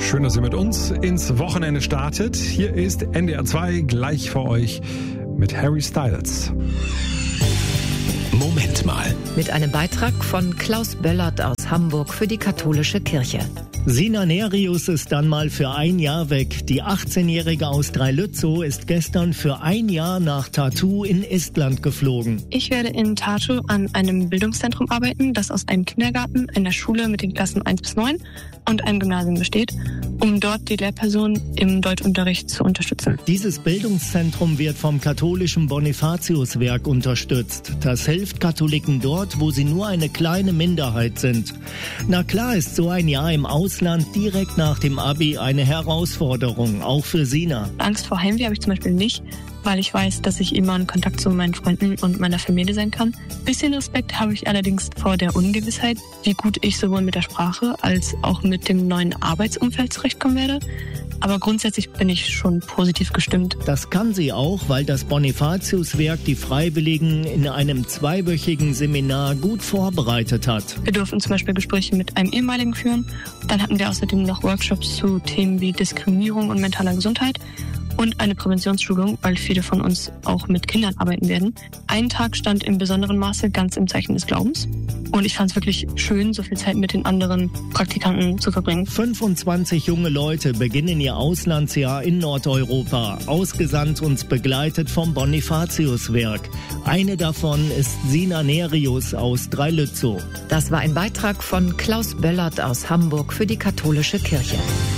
Schön, dass ihr mit uns ins Wochenende startet. Hier ist NDR 2 gleich für euch mit Harry Styles. Moment mal. Mit einem Beitrag von Klaus Böllert aus Hamburg für die katholische Kirche. Sina Nerius ist dann mal für ein Jahr weg. Die 18-Jährige aus Dreilützow ist gestern für ein Jahr nach Tartu in Estland geflogen. Ich werde in Tartu an einem Bildungszentrum arbeiten, das aus einem Kindergarten, einer Schule mit den Klassen 1 bis 9 und einem Gymnasium besteht, um dort die Lehrpersonen im Deutschunterricht zu unterstützen. Dieses Bildungszentrum wird vom katholischen Bonifatiuswerk unterstützt. Das hilft Katholiken dort, wo sie nur eine kleine Minderheit sind. Na klar ist so ein Jahr im Ausland direkt nach dem Abi eine Herausforderung, auch für Sina. Angst vor Heimweh habe ich zum Beispiel nicht, weil ich weiß, dass ich immer in Kontakt zu meinen Freunden und meiner Familie sein kann. Bisschen Respekt habe ich allerdings vor der Ungewissheit, wie gut ich sowohl mit der Sprache als auch mit dem neuen Arbeitsumfeld zurechtkommen werde. Aber grundsätzlich bin ich schon positiv gestimmt. Das kann sie auch, weil das Bonifatiuswerk die Freiwilligen in einem 2-wöchigen Seminar gut vorbereitet hat. Wir durften zum Beispiel Gespräche mit einem ehemaligen führen. Dann hatten wir außerdem noch Workshops zu Themen wie Diskriminierung und mentaler Gesundheit und eine Präventionsschulung, weil viele von uns auch mit Kindern arbeiten werden. Ein Tag stand im besonderen Maße ganz im Zeichen des Glaubens. Und ich fand es wirklich schön, so viel Zeit mit den anderen Praktikanten zu verbringen. 25 junge Leute beginnen ihr Auslandsjahr in Nordeuropa, ausgesandt und begleitet vom Bonifatiuswerk. Eine davon ist Sina Nerius aus Dreilützow. Das war ein Beitrag von Klaus Böllert aus Hamburg für die katholische Kirche.